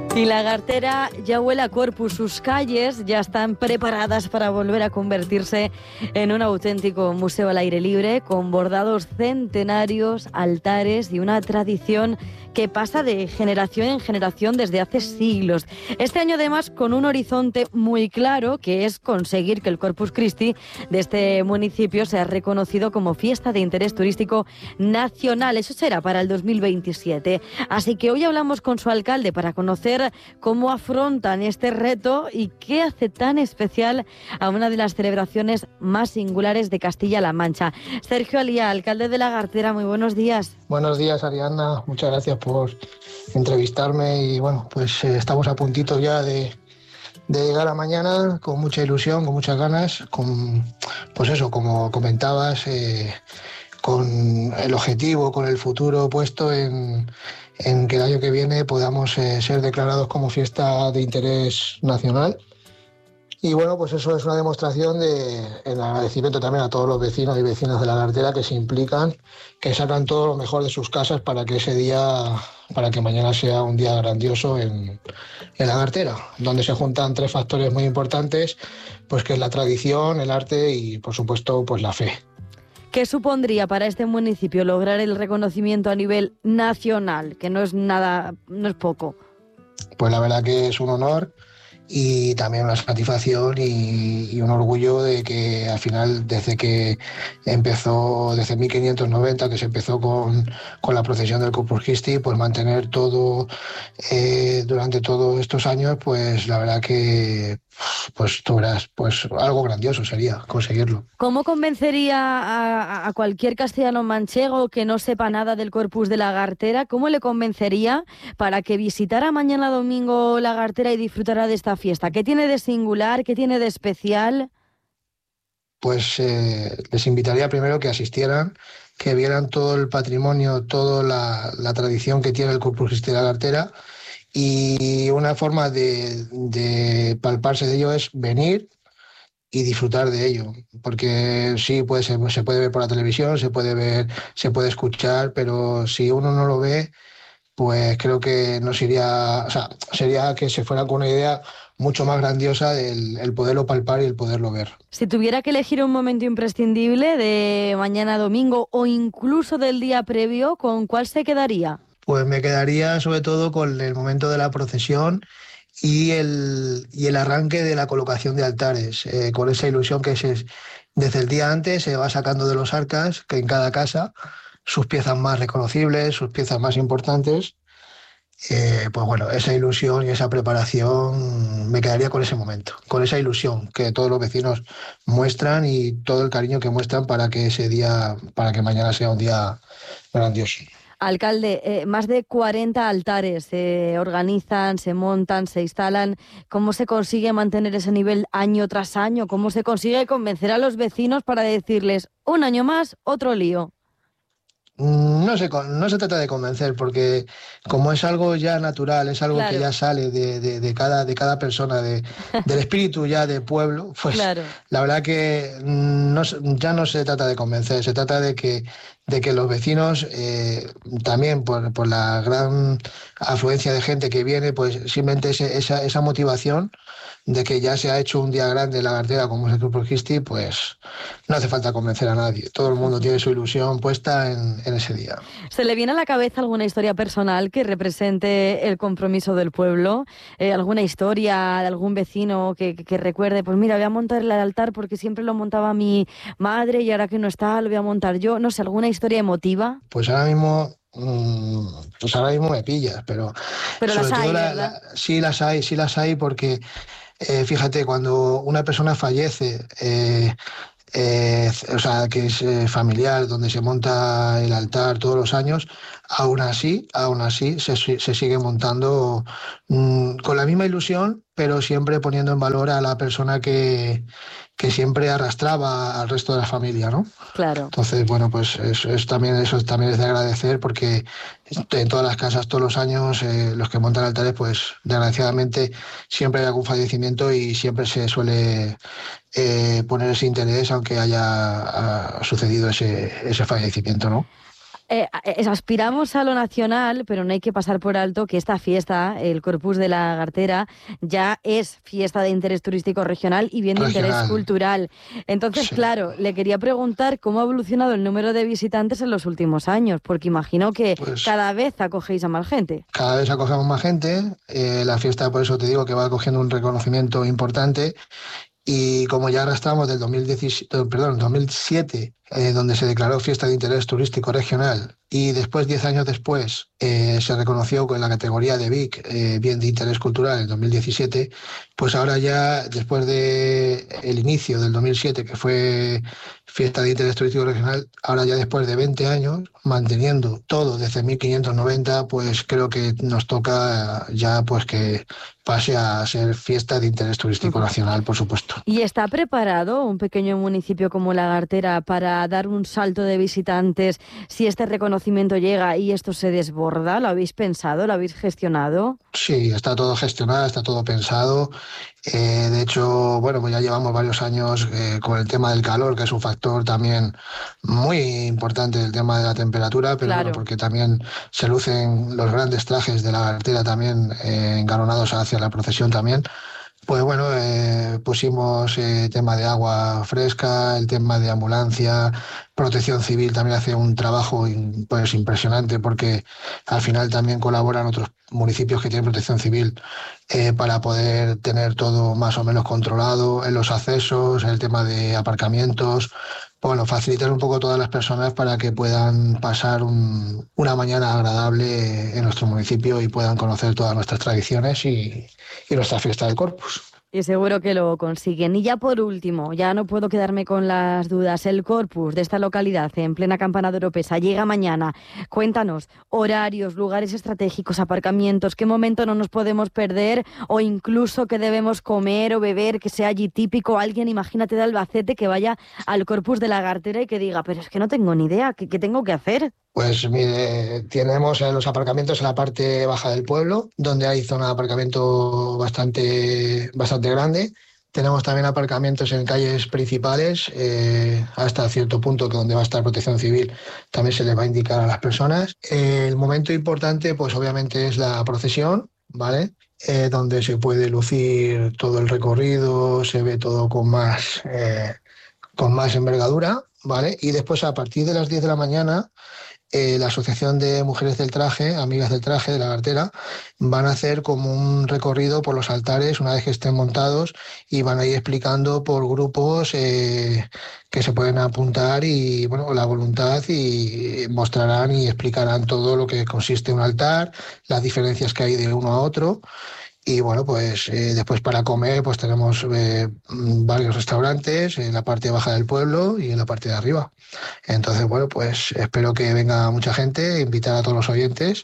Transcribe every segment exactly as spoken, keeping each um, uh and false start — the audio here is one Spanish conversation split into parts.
Y la Gartera ya huele a Corpus, sus calles ya están preparadas para volver a convertirse en un auténtico museo al aire libre, con bordados centenarios, altares y una tradición que pasa de generación en generación desde hace siglos. Este año además con un horizonte muy claro, que es conseguir que el Corpus Christi de este municipio sea reconocido como fiesta de interés turístico nacional. Eso será para el dos mil veintisiete. Así que hoy hablamos con su alcalde para conocer cómo afrontan este reto y qué hace tan especial a una de las celebraciones más singulares de Castilla-La Mancha. Sergio Alía, alcalde de la Gartera, muy buenos días. Buenos días, Ariadna, muchas gracias por entrevistarme y bueno, pues eh, estamos a puntito ya de, de llegar a mañana con mucha ilusión, con muchas ganas, con pues eso, como comentabas, eh, con el objetivo, con el futuro puesto en, en que el año que viene podamos eh, ser declarados como fiesta de interés nacional. Y bueno, pues eso es una demostración de el agradecimiento también a todos los vecinos y vecinas de la Gartera que se implican, que sacan todo lo mejor de sus casas para que ese día, para que mañana sea un día grandioso en, en la Gartera, donde se juntan tres factores muy importantes, pues que es la tradición, el arte y por supuesto pues la fe. ¿Qué supondría para este municipio lograr el reconocimiento a nivel nacional, que no es nada, no es poco? Pues la verdad que es un honor y también una satisfacción y, y un orgullo de que al final, desde que empezó, desde mil quinientos noventa, que se empezó con, con la procesión del Corpus Christi, pues mantener todo eh, durante todos estos años, pues la verdad que pues tú verás, pues algo grandioso sería conseguirlo. ¿Cómo convencería a, a cualquier castellano manchego que no sepa nada del Corpus de la Gartera? ¿Cómo le convencería para que visitara mañana domingo la Gartera y disfrutara de esta fiesta? ¿Qué tiene de singular? ¿Qué tiene de especial? Pues eh, les invitaría primero que asistieran, que vieran todo el patrimonio, toda la, la tradición que tiene el Corpus Christi de la Gartera. Y una forma de, de palparse de ello es venir y disfrutar de ello, porque sí, puede ser, se puede ver por la televisión, se puede ver, se puede escuchar, pero si uno no lo ve, pues creo que nos iría, o sea, sería que se fuera con una idea mucho más grandiosa del el poderlo palpar y el poderlo ver. Si tuviera que elegir un momento imprescindible de mañana domingo o incluso del día previo, ¿con cuál se quedaría? Pues me quedaría sobre todo con el momento de la procesión y el, y el arranque de la colocación de altares, eh, con esa ilusión que se, desde el día antes se va sacando de los arcas, que en cada casa, sus piezas más reconocibles, sus piezas más importantes. Eh, pues bueno, esa ilusión y esa preparación, me quedaría con ese momento, con esa ilusión que todos los vecinos muestran y todo el cariño que muestran para que ese día, para que mañana sea un día grandioso. Alcalde, eh, más de cuarenta altares se organizan, se montan, se instalan. ¿Cómo se consigue mantener ese nivel año tras año? ¿Cómo se consigue convencer a los vecinos para decirles un año más, otro lío? No se, no se trata de convencer, porque como es algo ya natural, es algo claro. que ya sale de, de, de, cada, de cada persona, de, del espíritu ya de pueblo, pues claro. La verdad que no, ya no se trata de convencer, se trata de que, de que los vecinos, eh, también por, por la gran afluencia de gente que viene, pues simplemente ese, esa, esa motivación de que ya se ha hecho un día grande en la Gartera como es el Corpus Christi, pues no hace falta convencer a nadie. Todo el mundo tiene su ilusión puesta en, en ese día. ¿Se le viene a la cabeza alguna historia personal que represente el compromiso del pueblo? Eh, ¿Alguna historia de algún vecino que, que, que recuerde, pues mira, voy a montar el altar porque siempre lo montaba mi madre y ahora que no está lo voy a montar yo? No sé, ¿alguna historia emotiva? Pues ahora mismo... Pues ahora mismo me pillas, pero, pero sobre las todo hay, la, la, sí las hay, sí las hay porque eh, fíjate, cuando una persona fallece, eh, eh, o sea, que es eh, familiar, donde se monta el altar todos los años, aún así, aún así se, se sigue montando mmm, con la misma ilusión, pero siempre poniendo en valor a la persona que, que siempre arrastraba al resto de la familia, ¿no? Claro. Entonces, bueno, pues eso es también, eso también es de agradecer, porque en todas las casas, todos los años, eh, los que montan altares, pues desgraciadamente siempre hay algún fallecimiento y siempre se suele eh, poner ese interés, aunque haya ha sucedido ese, ese fallecimiento, ¿no? Eh, eh, aspiramos a lo nacional, pero no hay que pasar por alto que esta fiesta, el Corpus de la Lagartera, ya es fiesta de interés turístico regional y bien de Regional. interés cultural. Entonces, Sí. claro, le quería preguntar cómo ha evolucionado el número de visitantes en los últimos años, porque imagino que Pues cada vez acogéis a más gente. cada vez acogemos más gente. Eh, la fiesta, por eso te digo que va cogiendo un reconocimiento importante. Y como ya ahora estamos del dos mil diecisiete, perdón, dos mil siete, eh, donde se declaró fiesta de interés turístico regional, y después, diez años después, eh, se reconoció con la categoría de B I C, eh, bien de interés cultural, en dos mil diecisiete, pues ahora ya, después de el inicio del dos mil siete, que fue fiesta de interés turístico regional, ahora ya después de veinte años, manteniendo todo desde mil quinientos noventa, pues creo que nos toca ya pues que pase a ser fiesta de interés turístico Ujú. nacional, por supuesto. ¿Y está preparado un pequeño municipio como Lagartera para dar un salto de visitantes si este reconocimiento llega y esto se desborda? ¿Lo habéis pensado? ¿Lo habéis gestionado? Sí, está todo gestionado, está todo pensado. Eh, de hecho, bueno, pues ya llevamos varios años eh, con el tema del calor, que es un factor también muy importante, el tema de la temperatura, pero Claro. bueno, porque también se lucen los grandes trajes de la Lagartera también eh, engaronados hacia la procesión también. Pues bueno, eh, pusimos eh, tema de agua fresca, el tema de ambulancia, Protección Civil también hace un trabajo in- pues impresionante, porque al final también colaboran otros municipios que tienen Protección Civil eh, para poder tener todo más o menos controlado en los accesos, el tema de aparcamientos. Bueno, facilitar un poco a todas las personas para que puedan pasar un- una mañana agradable en nuestro municipio y puedan conocer todas nuestras tradiciones y, y nuestra fiesta del Corpus. Y seguro que lo consiguen. Y ya por último, ya no puedo quedarme con las dudas. El Corpus de esta localidad, en plena campana de Oropesa, llega mañana. Cuéntanos, horarios, lugares estratégicos, aparcamientos, qué momento no nos podemos perder o incluso qué debemos comer o beber, que sea allí típico. Alguien, imagínate, de Albacete que vaya al Corpus de la Lagartera y que diga, pero es que no tengo ni idea, ¿qué, qué tengo que hacer? Pues mire, tenemos eh, los aparcamientos en la parte baja del pueblo, donde hay zona de aparcamiento bastante, bastante grande. Tenemos también aparcamientos en calles principales, eh, hasta cierto punto que donde va a estar Protección Civil también se les va a indicar a las personas. Eh, el momento importante, pues obviamente es la procesión, ¿vale? Eh, donde se puede lucir todo el recorrido, se ve todo con más, eh, con más envergadura, ¿vale? Y después a partir de las diez de la mañana, eh, la Asociación de Mujeres del Traje, Amigas del Traje de la Lagartera, van a hacer como un recorrido por los altares una vez que estén montados y van a ir explicando por grupos eh, que se pueden apuntar y bueno, la voluntad y mostrarán y explicarán todo lo que consiste un altar, las diferencias que hay de uno a otro. Y bueno, pues eh, después para comer pues tenemos eh, varios restaurantes en la parte baja del pueblo y en la parte de arriba. Entonces, bueno, pues espero que venga mucha gente, invitar a todos los oyentes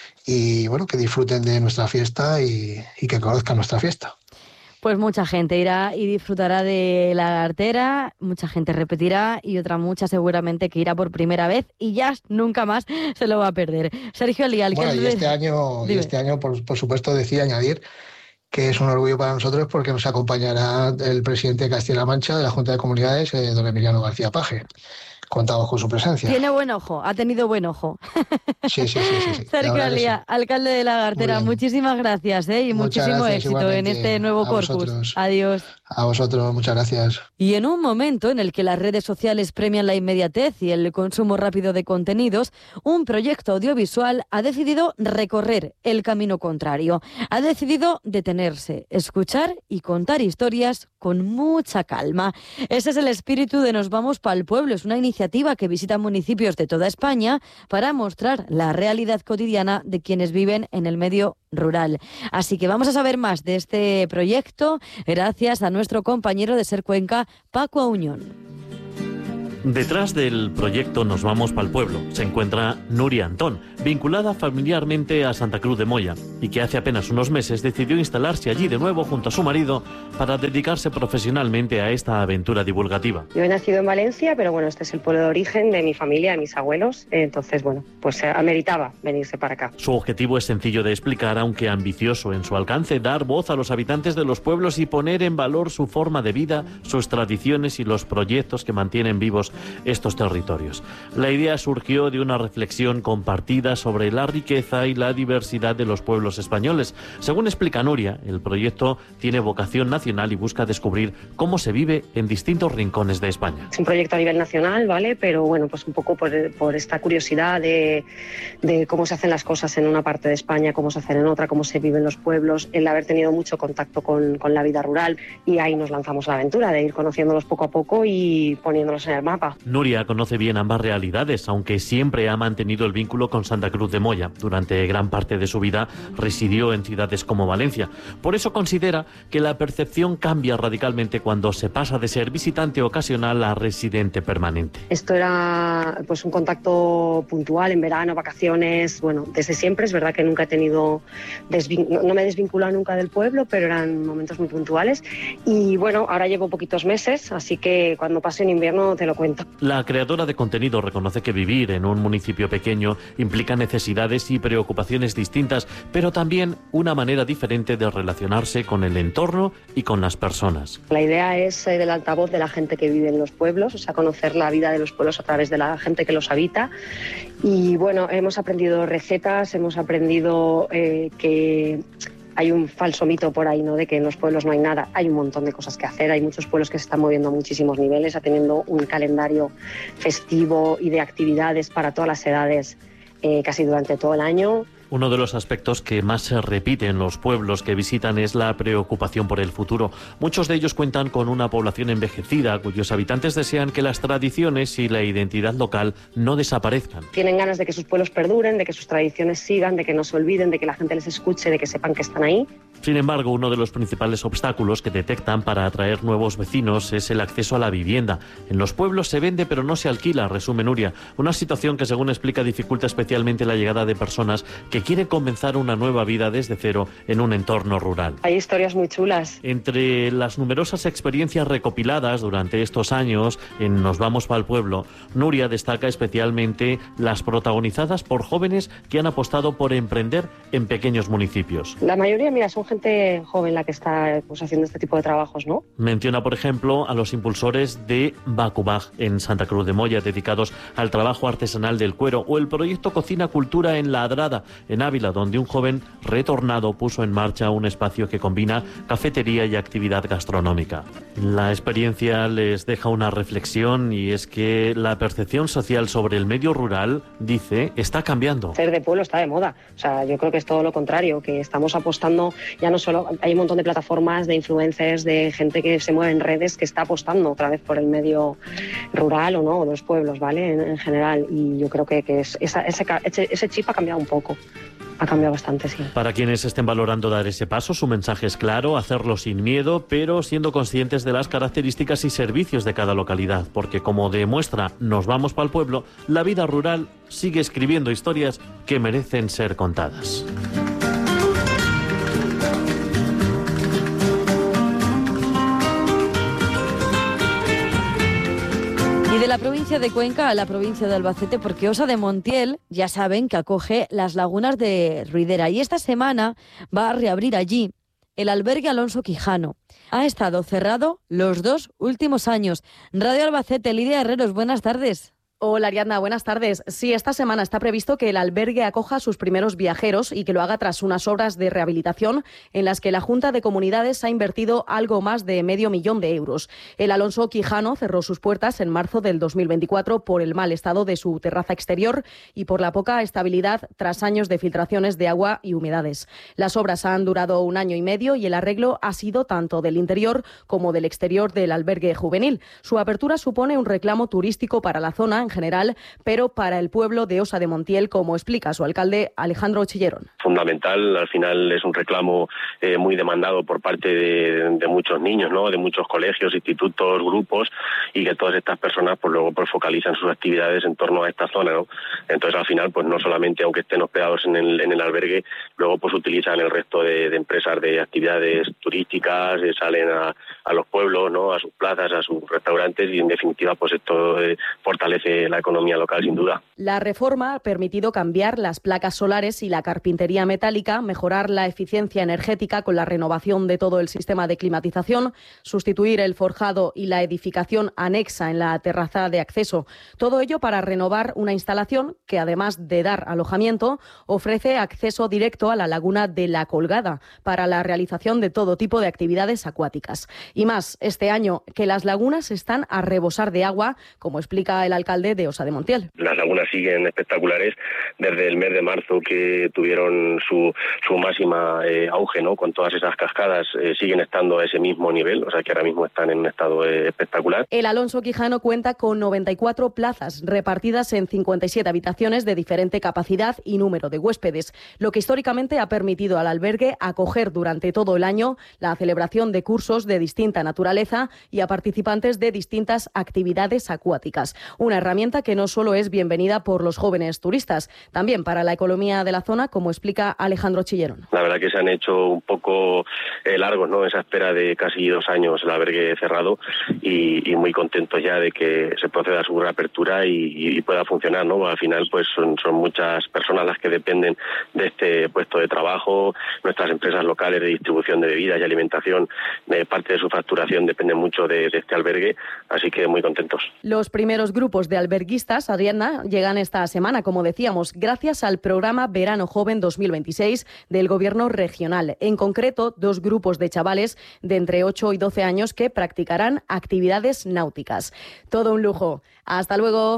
y bueno, que disfruten de nuestra fiesta y, y que conozcan nuestra fiesta. Pues mucha gente irá y disfrutará de la Lagartera, mucha gente repetirá y otra mucha seguramente que irá por primera vez y ya nunca más se lo va a perder. Sergio Alí, alcalde... Bueno, y este año, y este año por, por supuesto, decía añadir que es un orgullo para nosotros porque nos acompañará el presidente de Castilla-La Mancha de la Junta de Comunidades, eh, don Emiliano García Paje. Contamos con su presencia. Tiene buen ojo, ha tenido buen ojo. Sí, sí, sí. sí, sí. Sergio Alía, sí. Alcalde de La Lagartera, muchísimas gracias ¿eh? y muchas muchísimo gracias, éxito en este nuevo a Corpus. Vosotros. Adiós. A vosotros, muchas gracias. Y en un momento en el que las redes sociales premian la inmediatez y el consumo rápido de contenidos, un proyecto audiovisual ha decidido recorrer el camino contrario. Ha decidido detenerse, escuchar y contar historias con mucha calma. Ese es el espíritu de Nos Vamos Pa'l Pueblo. Es una iniciativa que visita municipios de toda España para mostrar la realidad cotidiana de quienes viven en el medio rural. Así que vamos a saber más de este proyecto gracias a nuestro compañero de Ser Cuenca, Paco Auñón. Detrás del proyecto Nos Vamos Pa'l Pueblo se encuentra Nuria Antón, vinculada familiarmente a Santa Cruz de Moya y que hace apenas unos meses decidió instalarse allí de nuevo junto a su marido para dedicarse profesionalmente a esta aventura divulgativa. Yo he nacido en Valencia, pero bueno, este es el pueblo de origen de mi familia, de mis abuelos, entonces bueno, pues ameritaba venirse para acá. Su objetivo es sencillo de explicar, aunque ambicioso en su alcance: dar voz a los habitantes de los pueblos y poner en valor su forma de vida, sus tradiciones y los proyectos que mantienen vivos estos territorios. La idea surgió de una reflexión compartida sobre la riqueza y la diversidad de los pueblos españoles. Según explica Nuria, el proyecto tiene vocación nacional y busca descubrir cómo se vive en distintos rincones de España. Es un proyecto a nivel nacional, ¿vale? Pero bueno, pues un poco por, por esta curiosidad de, de cómo se hacen las cosas en una parte de España, cómo se hacen en otra, cómo se viven los pueblos, el haber tenido mucho contacto con, con la vida rural, y ahí nos lanzamos a la aventura de ir conociéndolos poco a poco y poniéndolos en el mapa. Nuria conoce bien ambas realidades, aunque siempre ha mantenido el vínculo con Santa Cruz de Moya. Durante gran parte de su vida residió en ciudades como Valencia. Por eso considera que la percepción cambia radicalmente cuando se pasa de ser visitante ocasional a residente permanente. Esto era pues un contacto puntual en verano, vacaciones, bueno, desde siempre. Es verdad que nunca he tenido, desvin- no me he desvinculado nunca del pueblo, pero eran momentos muy puntuales. Y bueno, ahora llevo poquitos meses, así que cuando pase un invierno te lo cuento. La creadora de contenido reconoce que vivir en un municipio pequeño implica necesidades y preocupaciones distintas, pero también una manera diferente de relacionarse con el entorno y con las personas. La idea es ser el altavoz de la gente que vive en los pueblos, o sea, conocer la vida de los pueblos a través de la gente que los habita. Y bueno, hemos aprendido recetas, hemos aprendido eh, que hay un falso mito por ahí, ¿no?, de que en los pueblos no hay nada. Hay un montón de cosas que hacer, hay muchos pueblos que se están moviendo a muchísimos niveles, teniendo un calendario festivo y de actividades para todas las edades eh, casi durante todo el año. Uno de los aspectos que más se repite en los pueblos que visitan es la preocupación por el futuro. Muchos de ellos cuentan con una población envejecida, cuyos habitantes desean que las tradiciones y la identidad local no desaparezcan. Tienen ganas de que sus pueblos perduren, de que sus tradiciones sigan, de que no se olviden, de que la gente les escuche, de que sepan que están ahí. Sin embargo, uno de los principales obstáculos que detectan para atraer nuevos vecinos es el acceso a la vivienda. En los pueblos se vende pero no se alquila, resume Nuria. Una situación que, según explica, dificulta especialmente la llegada de personas que quieren comenzar una nueva vida desde cero en un entorno rural. Hay historias muy chulas. Entre las numerosas experiencias recopiladas durante estos años en Nos vamos pa'l pueblo, Nuria destaca especialmente las protagonizadas por jóvenes que han apostado por emprender en pequeños municipios. La mayoría, mira, son gente joven la que está pues, haciendo este tipo de trabajos, ¿no? Menciona, por ejemplo, a los impulsores de Bacubaj en Santa Cruz de Moya, dedicados al trabajo artesanal del cuero, o el proyecto Cocina Cultura en La Adrada, en Ávila, donde un joven retornado puso en marcha un espacio que combina cafetería y actividad gastronómica. La experiencia les deja una reflexión, y es que la percepción social sobre el medio rural, dice, está cambiando. Ser de pueblo está de moda. O sea, yo creo que es todo lo contrario, que estamos apostando, ya no solo, hay un montón de plataformas, de influencers, de gente que se mueve en redes, que está apostando otra vez por el medio rural o no, o los pueblos, ¿vale? En, en general. Y yo creo que, que es, esa, ese, ese chip ha cambiado un poco. Ha cambiado bastante, sí. Para quienes estén valorando dar ese paso, su mensaje es claro: hacerlo sin miedo, pero siendo conscientes de las características y servicios de cada localidad, porque, como demuestra Nos vamos pa'l pueblo, la vida rural sigue escribiendo historias que merecen ser contadas. Y de la provincia de Cuenca a la provincia de Albacete, porque Osa de Montiel, ya saben que acoge las lagunas de Ruidera, y esta semana va a reabrir allí el albergue Alonso Quijano. Ha estado cerrado los dos últimos años. Radio Albacete, Lidia Herreros, buenas tardes. Hola, Ariadna, buenas tardes. Sí, esta semana está previsto que el albergue acoja a sus primeros viajeros y que lo haga tras unas obras de rehabilitación en las que la Junta de Comunidades ha invertido algo más de medio millón de euros. El Alonso Quijano cerró sus puertas en marzo del dos mil veinticuatro por el mal estado de su terraza exterior y por la poca estabilidad tras años de filtraciones de agua y humedades. Las obras han durado un año y medio y el arreglo ha sido tanto del interior como del exterior del albergue juvenil. Su apertura supone un reclamo turístico para la zona en general, pero para el pueblo de Osa de Montiel, como explica su alcalde Alejandro Chillerón. Fundamental, al final es un reclamo eh, muy demandado por parte de, de muchos niños, ¿no?, de muchos colegios, institutos, grupos, y que todas estas personas pues luego pues focalizan sus actividades en torno a esta zona, ¿no? Entonces al final pues no solamente aunque estén hospedados en el, en el albergue, luego pues utilizan el resto de, de empresas de actividades turísticas, eh, salen a, a los pueblos, ¿no?, a sus plazas, a sus restaurantes, y en definitiva pues esto eh, fortalece eh, la economía local, sin duda. La reforma ha permitido cambiar las placas solares y la carpintería metálica, mejorar la eficiencia energética con la renovación de todo el sistema de climatización, sustituir el forjado y la edificación anexa en la terraza de acceso. Todo ello para renovar una instalación que, además de dar alojamiento, ofrece acceso directo a la laguna de La Colgada para la realización de todo tipo de actividades acuáticas. Y más, este año, que las lagunas están a rebosar de agua, como explica el alcalde de Osa de Montiel. Las lagunas siguen espectaculares desde el mes de marzo, que tuvieron su, su máxima eh, auge, ¿no? Con todas esas cascadas eh, siguen estando a ese mismo nivel, o sea que ahora mismo están en un estado eh, espectacular. El Alonso Quijano cuenta con noventa y cuatro plazas repartidas en cincuenta y siete habitaciones de diferente capacidad y número de huéspedes, lo que históricamente ha permitido al albergue acoger durante todo el año la celebración de cursos de distinta naturaleza y a participantes de distintas actividades acuáticas. Una herramienta que no solo es bienvenida por los jóvenes turistas, también para la economía de la zona, como explica Alejandro Chillerón. La verdad que se han hecho un poco eh, largos, ¿no? Esa espera de casi dos años el albergue cerrado y, y muy contentos ya de que se proceda a su reapertura y, y pueda funcionar, ¿no? Al final pues son, son muchas personas las que dependen de este puesto de trabajo. Nuestras empresas locales de distribución de bebidas y alimentación, eh, parte de su facturación depende mucho de, de este albergue, así que muy contentos. Los primeros grupos de alberguistas, Ariadna, llegan esta semana, como decíamos, gracias al programa Verano Joven dos mil veintiséis del Gobierno regional. En concreto, dos grupos de chavales de entre ocho y doce años que practicarán actividades náuticas. Todo un lujo. Hasta luego.